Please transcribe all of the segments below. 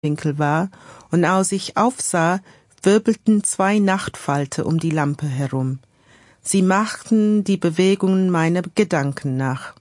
Winkel war, und als ich aufsah, wirbelten 2 Nachtfalter um die Lampe herum. Sie machten die Bewegungen meiner Gedanken nach.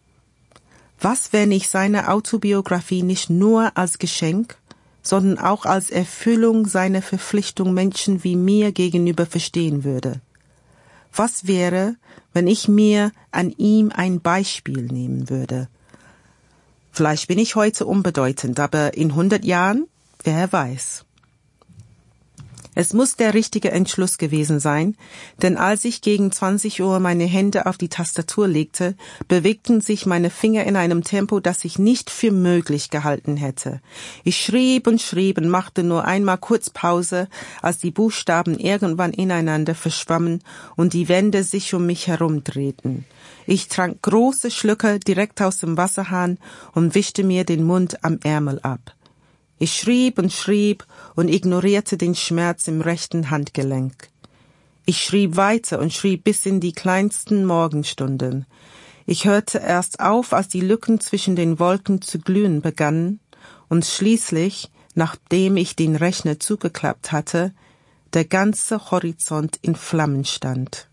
Was, wenn ich seine Autobiografie nicht nur als Geschenk, sondern auch als Erfüllung seiner Verpflichtung Menschen wie mir gegenüber verstehen würde? Was wäre, wenn ich mir an ihm ein Beispiel nehmen würde? Vielleicht bin ich heute unbedeutend, aber in 100 Jahren, wer weiß. Es muss der richtige Entschluss gewesen sein, denn als ich gegen 20 Uhr meine Hände auf die Tastatur legte, bewegten sich meine Finger in einem Tempo, das ich nicht für möglich gehalten hätte. Ich schrieb und machte nur einmal kurz Pause, als die Buchstaben irgendwann ineinander verschwammen und die Wände sich um mich herum drehten. Ich trank große Schlücke direkt aus dem Wasserhahn und wischte mir den Mund am Ärmel ab. Ich schrieb und ignorierte den Schmerz im rechten Handgelenk. Ich schrieb weiter und schrieb bis in die kleinsten Morgenstunden. Ich hörte erst auf, als die Lücken zwischen den Wolken zu glühen begannen und schließlich, nachdem ich den Rechner zugeklappt hatte, der ganze Horizont in Flammen stand.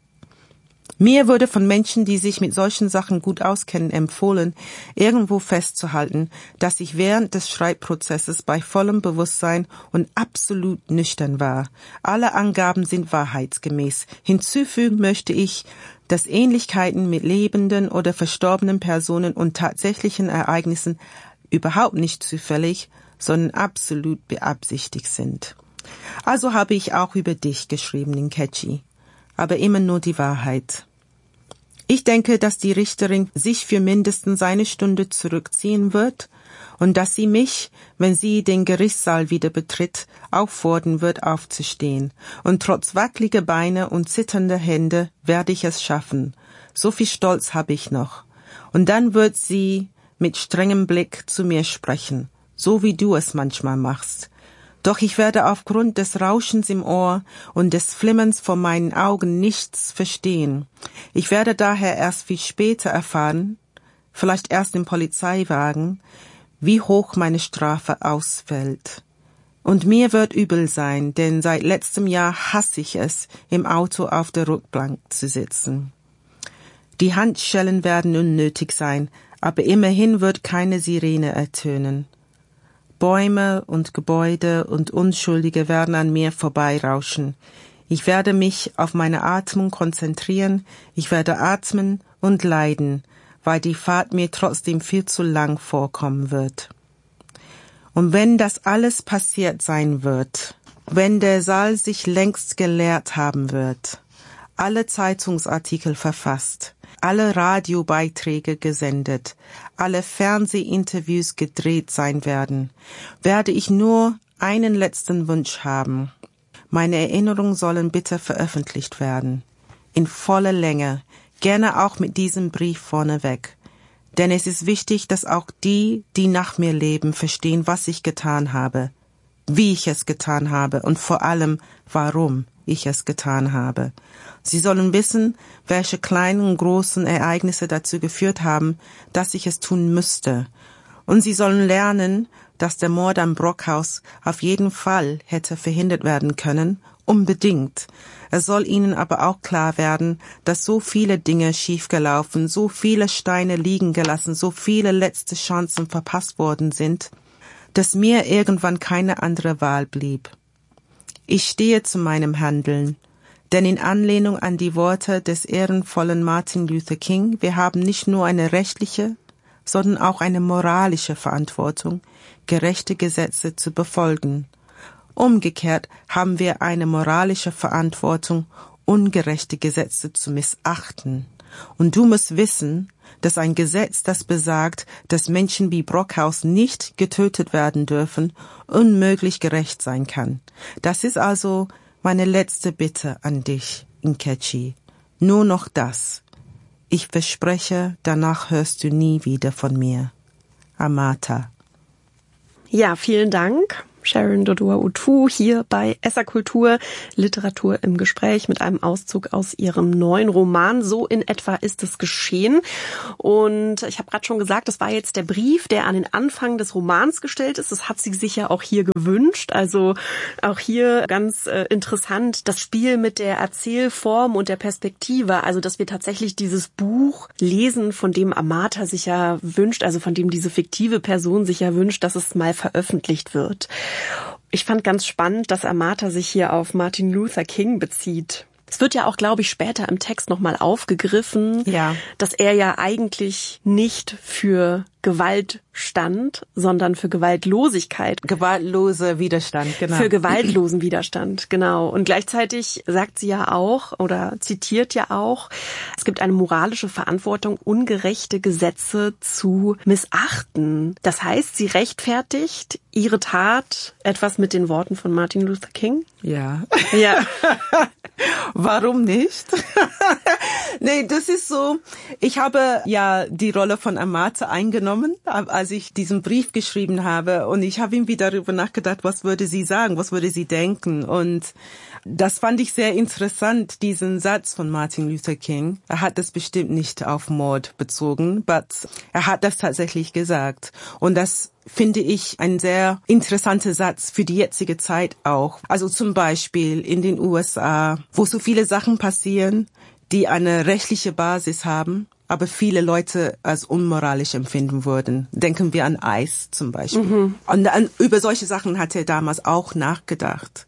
Mir wurde von Menschen, die sich mit solchen Sachen gut auskennen, empfohlen, irgendwo festzuhalten, dass ich während des Schreibprozesses bei vollem Bewusstsein und absolut nüchtern war. Alle Angaben sind wahrheitsgemäß. Hinzufügen möchte ich, dass Ähnlichkeiten mit lebenden oder verstorbenen Personen und tatsächlichen Ereignissen überhaupt nicht zufällig, sondern absolut beabsichtigt sind. Also habe ich auch über dich geschrieben, Nkechi. Aber immer nur die Wahrheit. Ich denke, dass die Richterin sich für mindestens eine Stunde zurückziehen wird und dass sie mich, wenn sie den Gerichtssaal wieder betritt, auffordern wird, aufzustehen. Und trotz wackeliger Beine und zitternder Hände werde ich es schaffen. So viel Stolz habe ich noch. Und dann wird sie mit strengem Blick zu mir sprechen, so wie du es manchmal machst. Doch ich werde aufgrund des Rauschens im Ohr und des Flimmerns vor meinen Augen nichts verstehen. Ich werde daher erst viel später erfahren, vielleicht erst im Polizeiwagen, wie hoch meine Strafe ausfällt. Und mir wird übel sein, denn seit letztem Jahr hasse ich es, im Auto auf der Rückbank zu sitzen. Die Handschellen werden unnötig sein, aber immerhin wird keine Sirene ertönen. Bäume und Gebäude und Unschuldige werden an mir vorbeirauschen. Ich werde mich auf meine Atmung konzentrieren, ich werde atmen und leiden, weil die Fahrt mir trotzdem viel zu lang vorkommen wird. Und wenn das alles passiert sein wird, wenn der Saal sich längst geleert haben wird, alle Zeitungsartikel verfasst, alle Radiobeiträge gesendet, alle Fernsehinterviews gedreht sein werden, werde ich nur einen letzten Wunsch haben. Meine Erinnerungen sollen bitte veröffentlicht werden. In voller Länge, gerne auch mit diesem Brief vorneweg. Denn es ist wichtig, dass auch die, die nach mir leben, verstehen, was ich getan habe, wie ich es getan habe und vor allem, warum ich es getan habe. Sie sollen wissen, welche kleinen und großen Ereignisse dazu geführt haben, dass ich es tun müsste. Und sie sollen lernen, dass der Mord am Brockhaus auf jeden Fall hätte verhindert werden können, unbedingt. Es soll ihnen aber auch klar werden, dass so viele Dinge schiefgelaufen, so viele Steine liegen gelassen, so viele letzte Chancen verpasst worden sind, dass mir irgendwann keine andere Wahl blieb. Ich stehe zu meinem Handeln, denn in Anlehnung an die Worte des ehrenvollen Martin Luther King, wir haben nicht nur eine rechtliche, sondern auch eine moralische Verantwortung, gerechte Gesetze zu befolgen. Umgekehrt haben wir eine moralische Verantwortung, ungerechte Gesetze zu missachten. Und du musst wissen, dass ein Gesetz, das besagt, dass Menschen wie Brockhaus nicht getötet werden dürfen, unmöglich gerecht sein kann. Das ist also meine letzte Bitte an dich, Nkechi. Nur noch das. Ich verspreche, danach hörst du nie wieder von mir. Amata. Ja, vielen Dank. Sharon Dodua-Otoo hier bei SR Kultur, Literatur im Gespräch mit einem Auszug aus ihrem neuen Roman. So in etwa ist es geschehen. Und ich habe gerade schon gesagt, das war jetzt der Brief, der an den Anfang des Romans gestellt ist. Das hat sie sich ja auch hier gewünscht. Also auch hier ganz interessant, das Spiel mit der Erzählform und der Perspektive. Also dass wir tatsächlich dieses Buch lesen, von dem Amata sich ja wünscht, also von dem diese fiktive Person sich ja wünscht, dass es mal veröffentlicht wird. Ich fand ganz spannend, dass Amata sich hier auf Martin Luther King bezieht. Es wird ja auch, glaube ich, später im Text nochmal aufgegriffen, dass er ja eigentlich nicht für Gewalt stand, sondern für Gewaltlosigkeit. Gewaltloser Widerstand, genau. Für gewaltlosen Widerstand, genau. Und gleichzeitig sagt sie ja auch oder zitiert ja auch, es gibt eine moralische Verantwortung, ungerechte Gesetze zu missachten. Das heißt, sie rechtfertigt ihre Tat etwas mit den Worten von Martin Luther King? Ja. Ja. Warum nicht? Nee, das ist so, ich habe ja die Rolle von Amata eingenommen, als ich diesen Brief geschrieben habe, und ich habe irgendwie darüber nachgedacht, was würde sie sagen, was würde sie denken, und das fand ich sehr interessant, diesen Satz von Martin Luther King. Er hat das bestimmt nicht auf Mord bezogen, aber er hat das tatsächlich gesagt, und das finde ich ein sehr interessanter Satz für die jetzige Zeit auch. Also zum Beispiel in den USA, wo so viele Sachen passieren, die eine rechtliche Basis haben, aber viele Leute als unmoralisch empfinden würden. Denken wir an ICE zum Beispiel. Und über solche Sachen hat er damals auch nachgedacht.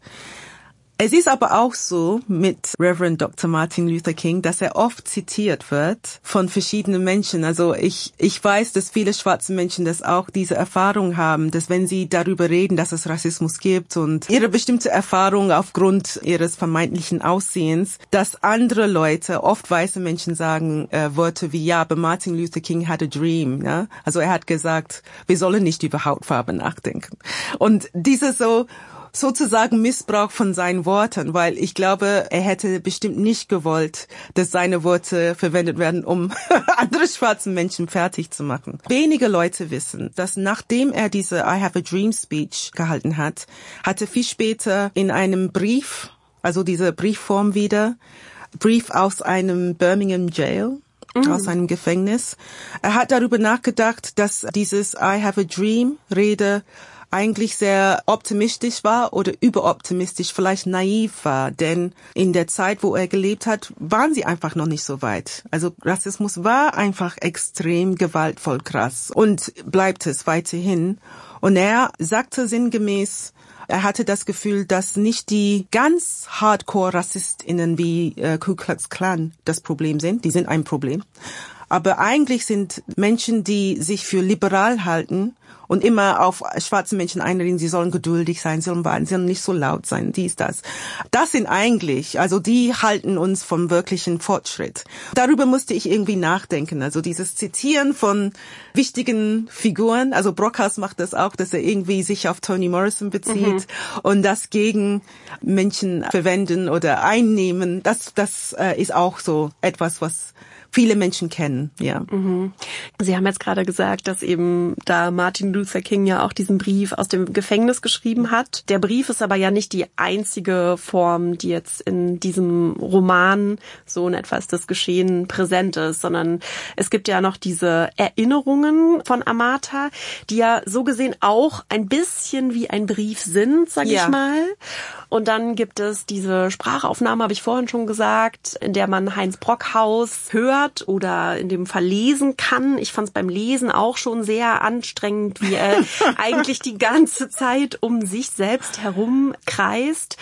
Es ist aber auch so mit Reverend Dr. Martin Luther King, dass er oft zitiert wird von verschiedenen Menschen. Also ich weiß, dass viele schwarze Menschen das auch diese Erfahrung haben, dass wenn sie darüber reden, dass es Rassismus gibt und ihre bestimmte Erfahrung aufgrund ihres vermeintlichen Aussehens, dass andere Leute, oft weiße Menschen, sagen Worte wie, ja, aber Martin Luther King had a dream. Ja? Also er hat gesagt, wir sollen nicht über Hautfarbe nachdenken. Und diese sozusagen Missbrauch von seinen Worten, weil ich glaube, er hätte bestimmt nicht gewollt, dass seine Worte verwendet werden, um andere schwarzen Menschen fertig zu machen. Wenige Leute wissen, dass nachdem er diese I Have a Dream Speech gehalten hat, hatte viel später in einem Brief, also diese Briefform wieder, Brief aus einem Birmingham Jail, aus einem Gefängnis. Er hat darüber nachgedacht, dass dieses I Have a Dream Rede eigentlich sehr optimistisch war oder überoptimistisch, vielleicht naiv war. Denn in der Zeit, wo er gelebt hat, waren sie einfach noch nicht so weit. Also Rassismus war einfach extrem gewaltvoll krass und bleibt es weiterhin. Und er sagte sinngemäß, er hatte das Gefühl, dass nicht die ganz Hardcore-RassistInnen wie Ku Klux Klan das Problem sind. Die sind ein Problem. Aber eigentlich sind Menschen, die sich für liberal halten und immer auf schwarze Menschen einreden, sie sollen geduldig sein, sie sollen warten, sie sollen nicht so laut sein, dies, das. Das sind eigentlich, also die halten uns vom wirklichen Fortschritt. Darüber musste ich irgendwie nachdenken. Also dieses Zitieren von wichtigen Figuren, also Brockhaus macht das auch, dass er irgendwie sich auf Toni Morrison bezieht und das gegen Menschen verwenden oder einnehmen. Das ist auch so etwas, was viele Menschen kennen, ja. Sie haben jetzt gerade gesagt, dass eben da Martin Luther King ja auch diesen Brief aus dem Gefängnis geschrieben hat. Der Brief ist aber ja nicht die einzige Form, die jetzt in diesem Roman, so in etwa ist das Geschehen, präsent ist, sondern es gibt ja noch diese Erinnerungen von Amata, die ja so gesehen auch ein bisschen wie ein Brief sind, sag ich mal. Und dann gibt es diese Sprachaufnahme, habe ich vorhin schon gesagt, in der man Heinz Brockhaus hört oder in dem Fall lesen kann. Ich fand es beim Lesen auch schon sehr anstrengend, wie er eigentlich die ganze Zeit um sich selbst herum kreist.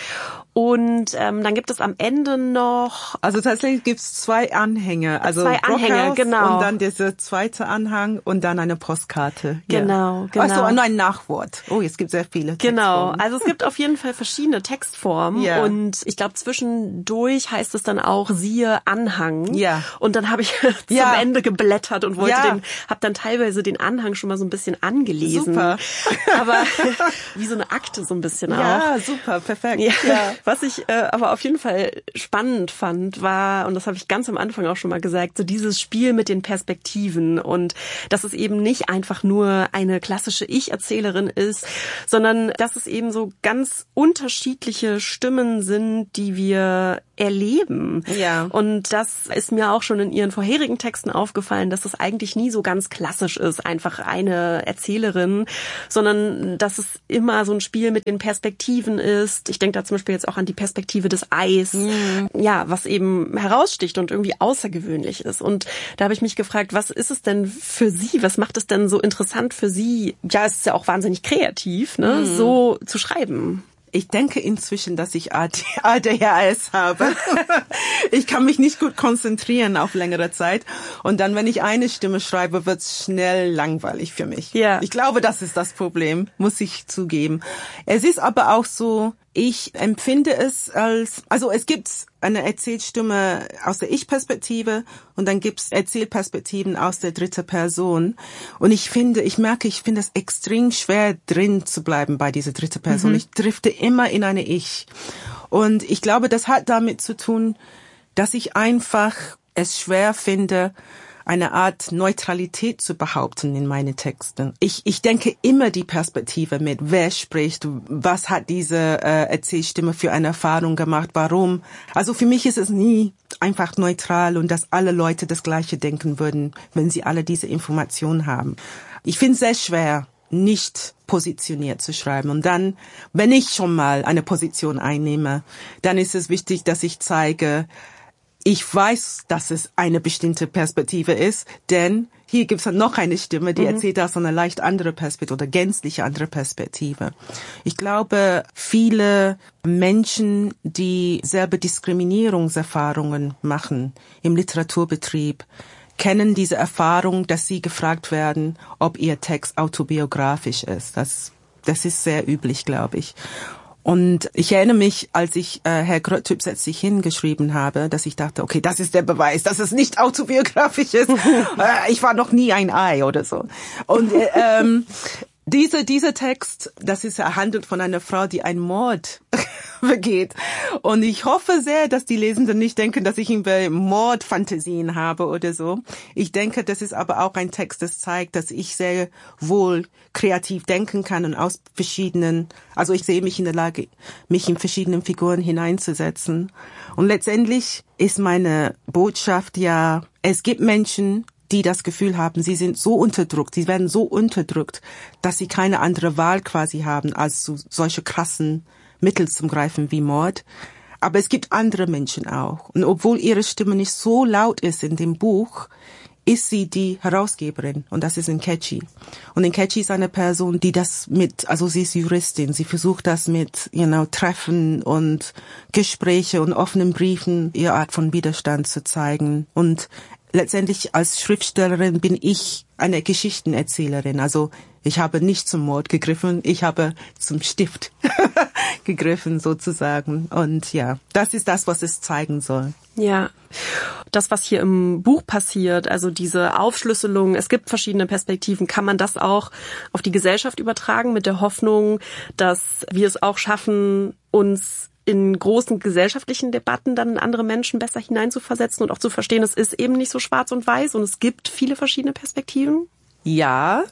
Und dann gibt es am Ende noch... Also tatsächlich gibt es zwei Anhänge. Also zwei Anhänge, genau. Und dann dieser zweite Anhang und dann eine Postkarte. Genau. Achso, und ein Nachwort. Oh, es gibt sehr viele Textformen. Genau, also es gibt auf jeden Fall verschiedene Textformen. Ja. Und ich glaube, zwischendurch heißt es dann auch siehe Anhang. Ja. Und dann habe ich zum Ende geblättert und habe dann teilweise den Anhang schon mal so ein bisschen angelesen. Super. Aber wie so eine Akte so ein bisschen auch. Ja, super, perfekt. Ja. Was ich aber auf jeden Fall spannend fand, war, und das habe ich ganz am Anfang auch schon mal gesagt, so dieses Spiel mit den Perspektiven und dass es eben nicht einfach nur eine klassische Ich-Erzählerin ist, sondern dass es eben so ganz unterschiedliche Stimmen sind, die wir erleben. Ja. Und das ist mir auch schon in ihren vorherigen Texten aufgefallen, dass es eigentlich nie so ganz klassisch ist, einfach eine Erzählerin, sondern dass es immer so ein Spiel mit den Perspektiven ist. Ich denke da zum Beispiel jetzt auch an die Perspektive des Eis, ja, was eben heraussticht und irgendwie außergewöhnlich ist. Und da habe ich mich gefragt, was ist es denn für Sie? Was macht es denn so interessant für Sie? Ja, es ist ja auch wahnsinnig kreativ, ne, so zu schreiben. Ich denke inzwischen, dass ich ADHS habe. Ich kann mich nicht gut konzentrieren auf längere Zeit. Und dann, wenn ich eine Stimme schreibe, wird es schnell langweilig für mich. Ja. Ich glaube, das ist das Problem, muss ich zugeben. Es ist aber auch so, ich empfinde es also es gibt eine Erzählstimme aus der Ich-Perspektive und dann gibt's Erzählperspektiven aus der dritten Person. Und ich finde es extrem schwer, drin zu bleiben bei dieser dritten Person. Ich drifte immer in eine Ich. Und ich glaube, das hat damit zu tun, dass ich einfach es schwer finde, eine Art Neutralität zu behaupten in meine Texten. Ich denke immer die Perspektive mit, wer spricht, was hat diese Erzählstimme für eine Erfahrung gemacht, warum. Also für mich ist es nie einfach neutral und dass alle Leute das Gleiche denken würden, wenn sie alle diese Informationen haben. Ich finde es sehr schwer, nicht positioniert zu schreiben. Und dann, wenn ich schon mal eine Position einnehme, dann ist es wichtig, dass ich zeige, ich weiß, dass es eine bestimmte Perspektive ist, denn hier gibt es noch eine Stimme, die erzählt aus einer leicht andere Perspektive oder gänzlich andere Perspektive. Ich glaube, viele Menschen, die selber Diskriminierungserfahrungen machen im Literaturbetrieb, kennen diese Erfahrung, dass sie gefragt werden, ob ihr Text autobiografisch ist. Das ist sehr üblich, glaube ich. Und ich erinnere mich, als ich Herr Gröttüb setzt sich hingeschrieben habe, dass ich dachte, okay, das ist der Beweis, dass es nicht autobiografisch ist. Ich war noch nie ein Ei oder so. Und dieser Text, handelt von einer Frau, die einen Mord begeht. Und ich hoffe sehr, dass die Lesenden nicht denken, dass ich irgendwie Mordfantasien habe oder so. Ich denke, das ist aber auch ein Text, das zeigt, dass ich sehr wohl kreativ denken kann und aus also ich sehe mich in der Lage, mich in verschiedenen Figuren hineinzusetzen. Und letztendlich ist meine Botschaft ja, es gibt Menschen, die das Gefühl haben, sie sind so unterdrückt, sie werden so unterdrückt, dass sie keine andere Wahl quasi haben, als zu solche krassen Mittel zum Greifen wie Mord. Aber es gibt andere Menschen auch. Und obwohl ihre Stimme nicht so laut ist in dem Buch, ist sie die Herausgeberin. Und das ist Nkechi. Und Nkechi ist eine Person, die sie ist Juristin. Sie versucht das mit, Treffen und Gespräche und offenen Briefen, ihre Art von Widerstand zu zeigen. Und letztendlich als Schriftstellerin bin ich eine Geschichtenerzählerin. Also ich habe nicht zum Mord gegriffen, ich habe zum Stift gegriffen sozusagen. Und ja, das ist das, was es zeigen soll. Ja, das, was hier im Buch passiert, also diese Aufschlüsselung, es gibt verschiedene Perspektiven, kann man das auch auf die Gesellschaft übertragen mit der Hoffnung, dass wir es auch schaffen, uns in großen gesellschaftlichen Debatten dann in andere Menschen besser hineinzuversetzen und auch zu verstehen, es ist eben nicht so schwarz und weiß und es gibt viele verschiedene Perspektiven? Ja,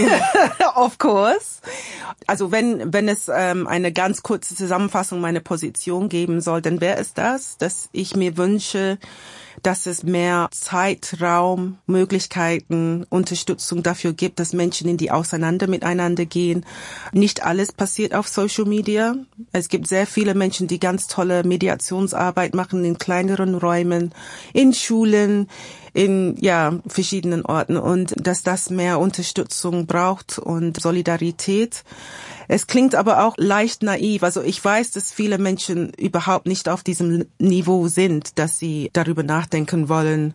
of course. Also wenn es eine ganz kurze Zusammenfassung meiner Position geben soll, dann wäre es das, dass ich mir wünsche, dass es mehr Zeitraum, Möglichkeiten, Unterstützung dafür gibt, dass Menschen in die miteinander gehen. Nicht alles passiert auf Social Media. Es gibt sehr viele Menschen, die ganz tolle Mediationsarbeit machen in kleineren Räumen, in Schulen, in verschiedenen Orten und dass das mehr Unterstützung braucht und Solidarität. Es klingt aber auch leicht naiv. Also ich weiß, dass viele Menschen überhaupt nicht auf diesem Niveau sind, dass sie darüber nachdenken wollen.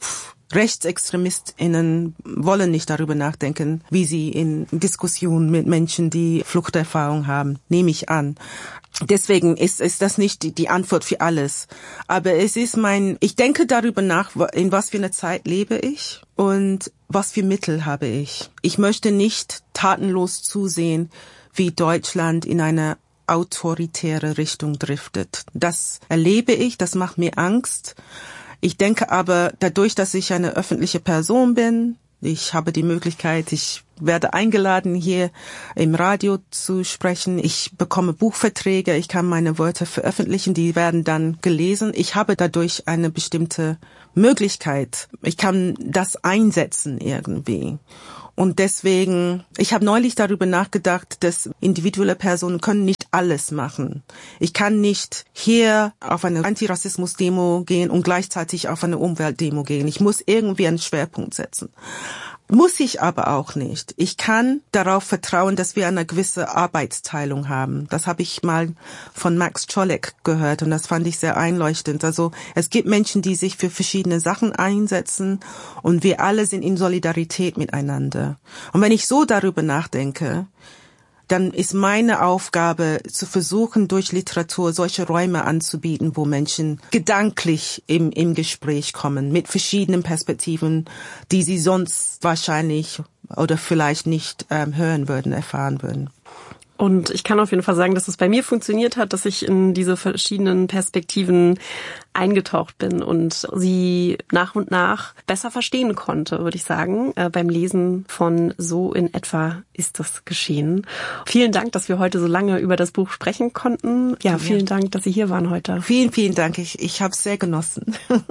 RechtsextremistInnen wollen nicht darüber nachdenken, wie sie in Diskussionen mit Menschen, die Fluchterfahrung haben, nehme ich an. Deswegen ist das nicht die Antwort für alles. Aber es ist ich denke darüber nach, in was für eine Zeit lebe ich und was für Mittel habe ich. Ich möchte nicht tatenlos zusehen, wie Deutschland in eine autoritäre Richtung driftet. Das erlebe ich, das macht mir Angst. Ich denke aber, dadurch, dass ich eine öffentliche Person bin, ich habe die Möglichkeit, ich werde eingeladen, hier im Radio zu sprechen. Ich bekomme Buchverträge, ich kann meine Wörter veröffentlichen, die werden dann gelesen. Ich habe dadurch eine bestimmte Möglichkeit. Ich kann das einsetzen irgendwie. Und deswegen, ich habe neulich darüber nachgedacht, dass individuelle Personen können nicht alles machen. Ich kann nicht hier auf eine Antirassismus-Demo gehen und gleichzeitig auf eine Umweltdemo gehen. Ich muss irgendwie einen Schwerpunkt setzen. Muss ich aber auch nicht. Ich kann darauf vertrauen, dass wir eine gewisse Arbeitsteilung haben. Das habe ich mal von Max Czolek gehört und das fand ich sehr einleuchtend. Also es gibt Menschen, die sich für verschiedene Sachen einsetzen und wir alle sind in Solidarität miteinander. Und wenn ich so darüber nachdenke, dann ist meine Aufgabe zu versuchen, durch Literatur solche Räume anzubieten, wo Menschen gedanklich im Gespräch kommen, mit verschiedenen Perspektiven, die sie sonst wahrscheinlich oder vielleicht nicht hören würden, erfahren würden. Und ich kann auf jeden Fall sagen, dass es bei mir funktioniert hat, dass ich in diese verschiedenen Perspektiven eingetaucht bin und sie nach und nach besser verstehen konnte, würde ich sagen, beim Lesen von So in etwa ist das geschehen. Vielen Dank, dass wir heute so lange über das Buch sprechen konnten. Ja, vielen Dank, dass Sie hier waren heute. Vielen, vielen Dank. Ich habe es sehr genossen.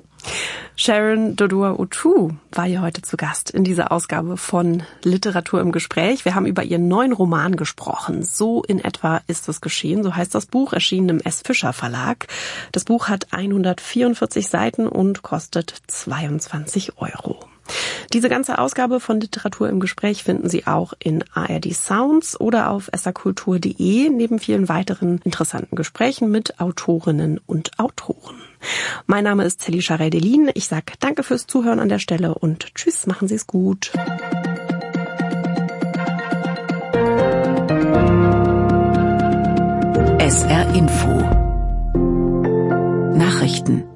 Sharon Dodua-Otoo war hier heute zu Gast in dieser Ausgabe von Literatur im Gespräch. Wir haben über ihren neuen Roman gesprochen. So in etwa ist es geschehen. So heißt das Buch, erschienen im S. Fischer Verlag. Das Buch hat 144 Seiten und kostet 22 €. Diese ganze Ausgabe von Literatur im Gespräch finden Sie auch in ARD Sounds oder auf sakultur.de, neben vielen weiteren interessanten Gesprächen mit Autorinnen und Autoren. Mein Name ist Celisha Reydelin. Ich sage danke fürs Zuhören an der Stelle und tschüss, machen Sie es gut. SR Info Nachrichten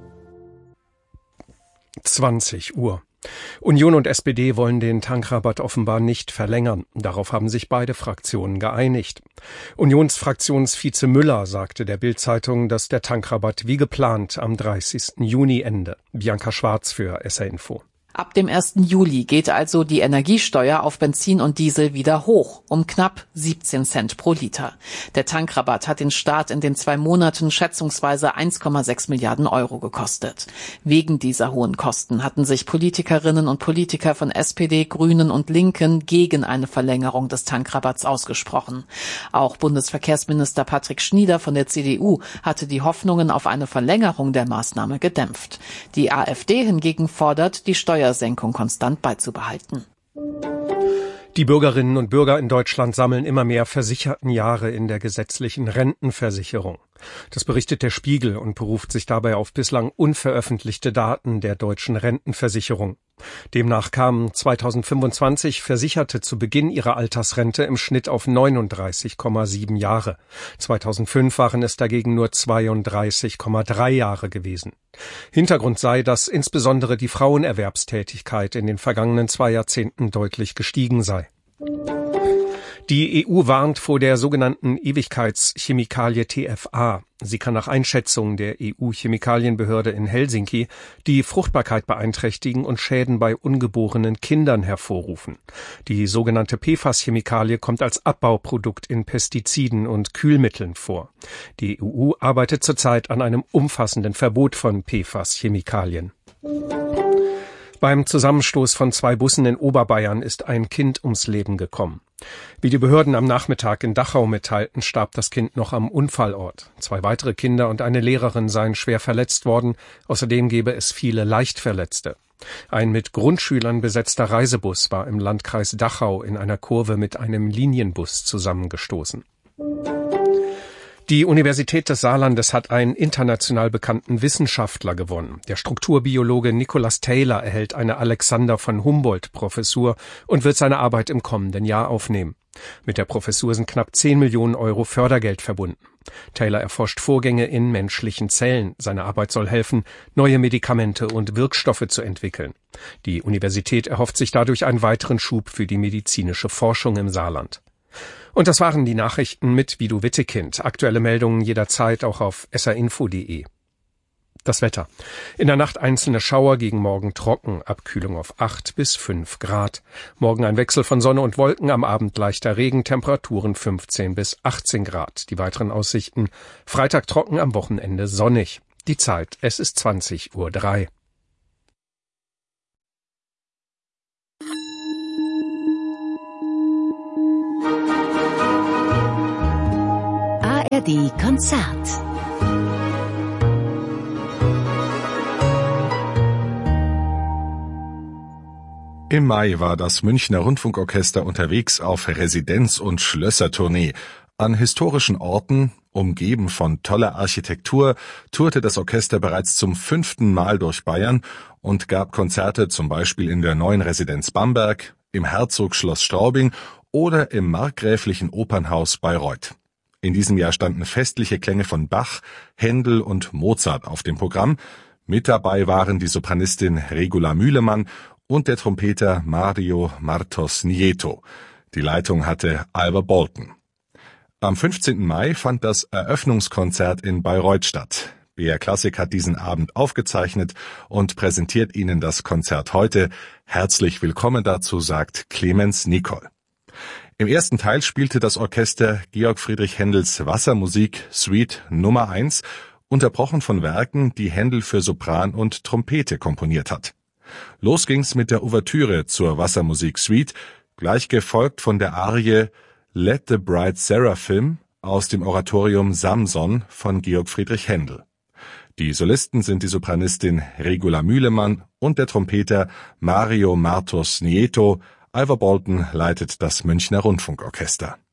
20 Uhr. Union und SPD wollen den Tankrabatt offenbar nicht verlängern. Darauf haben sich beide Fraktionen geeinigt. Unionsfraktionsvize Müller sagte der Bild-Zeitung, dass der Tankrabatt wie geplant am 30. Juni ende. Bianca Schwarz für SR Info. Ab dem 1. Juli geht also die Energiesteuer auf Benzin und Diesel wieder hoch, um knapp 17 Cent pro Liter. Der Tankrabatt hat den Staat in den 2 Monaten schätzungsweise 1,6 Milliarden € gekostet. Wegen dieser hohen Kosten hatten sich Politikerinnen und Politiker von SPD, Grünen und Linken gegen eine Verlängerung des Tankrabatts ausgesprochen. Auch Bundesverkehrsminister Patrick Schnieder von der CDU hatte die Hoffnungen auf eine Verlängerung der Maßnahme gedämpft. Die AfD hingegen fordert, die Steuersenkung konstant beizubehalten. Die Bürgerinnen und Bürger in Deutschland sammeln immer mehr Versichertenjahre in der gesetzlichen Rentenversicherung. Das berichtet der Spiegel und beruft sich dabei auf bislang unveröffentlichte Daten der deutschen Rentenversicherung. Demnach kamen 2025 Versicherte zu Beginn ihrer Altersrente im Schnitt auf 39,7 Jahre. 2005 waren es dagegen nur 32,3 Jahre gewesen. Hintergrund sei, dass insbesondere die Frauenerwerbstätigkeit in den vergangenen 2 Jahrzehnten deutlich gestiegen sei. Die EU warnt vor der sogenannten Ewigkeitschemikalie TFA. Sie kann nach Einschätzung der EU-Chemikalienbehörde in Helsinki die Fruchtbarkeit beeinträchtigen und Schäden bei ungeborenen Kindern hervorrufen. Die sogenannte PFAS-Chemikalie kommt als Abbauprodukt in Pestiziden und Kühlmitteln vor. Die EU arbeitet zurzeit an einem umfassenden Verbot von PFAS-Chemikalien. Beim Zusammenstoß von 2 Bussen in Oberbayern ist ein Kind ums Leben gekommen. Wie die Behörden am Nachmittag in Dachau mitteilten, starb das Kind noch am Unfallort. 2 weitere Kinder und eine Lehrerin seien schwer verletzt worden. Außerdem gebe es viele Leichtverletzte. Ein mit Grundschülern besetzter Reisebus war im Landkreis Dachau in einer Kurve mit einem Linienbus zusammengestoßen. Die Universität des Saarlandes hat einen international bekannten Wissenschaftler gewonnen. Der Strukturbiologe Nicholas Taylor erhält eine Alexander von Humboldt-Professur und wird seine Arbeit im kommenden Jahr aufnehmen. Mit der Professur sind knapp 10 Millionen € Fördergeld verbunden. Taylor erforscht Vorgänge in menschlichen Zellen. Seine Arbeit soll helfen, neue Medikamente und Wirkstoffe zu entwickeln. Die Universität erhofft sich dadurch einen weiteren Schub für die medizinische Forschung im Saarland. Und das waren die Nachrichten mit Vido Wittekind. Aktuelle Meldungen jederzeit auch auf srinfo.de. Das Wetter. In der Nacht einzelne Schauer, gegen Morgen trocken, Abkühlung auf 8 bis 5 Grad. Morgen ein Wechsel von Sonne und Wolken, am Abend leichter Regen, Temperaturen 15 bis 18 Grad. Die weiteren Aussichten: Freitag trocken, am Wochenende sonnig. Die Zeit, es ist 20:03 Uhr. ARD Konzert. Im Mai war das Münchner Rundfunkorchester unterwegs auf Residenz- und Schlössertournee. An historischen Orten, umgeben von toller Architektur, tourte das Orchester bereits zum 5. Mal durch Bayern und gab Konzerte zum Beispiel in der Neuen Residenz Bamberg, im Herzogsschloss Straubing oder im Markgräflichen Opernhaus Bayreuth. In diesem Jahr standen festliche Klänge von Bach, Händel und Mozart auf dem Programm. Mit dabei waren die Sopranistin Regula Mühlemann und der Trompeter Mario Martos Nieto. Die Leitung hatte Ivor Bolton. Am 15. Mai fand das Eröffnungskonzert in Bayreuth statt. BR Klassik hat diesen Abend aufgezeichnet und präsentiert Ihnen das Konzert heute. Herzlich willkommen dazu, sagt Clemens Nicol. Im ersten Teil spielte das Orchester Georg Friedrich Händels Wassermusik Suite Nummer 1, unterbrochen von Werken, die Händel für Sopran und Trompete komponiert hat. Los ging's mit der Ouvertüre zur Wassermusik Suite, gleich gefolgt von der Arie Let the Bright Seraphim aus dem Oratorium Samson von Georg Friedrich Händel. Die Solisten sind die Sopranistin Regula Mühlemann und der Trompeter Mario Martos Nieto. Ivor Bolton leitet das Münchner Rundfunkorchester.